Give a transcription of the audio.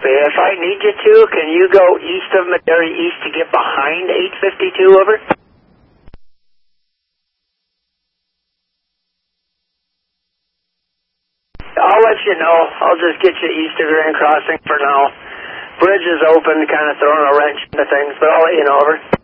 Copy. If I need you to, can you go east of Madera East to get behind 852, over? I'll let you know. I'll just get you east of Grand Crossing for now. Bridge is open, kind of throwing a wrench into things, but I'll let you know, over.